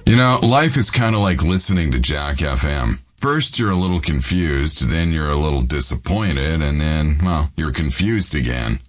Life is kind of like listening to Jack FM. First, you're a little confused, then you're a little disappointed, and then, you're confused again.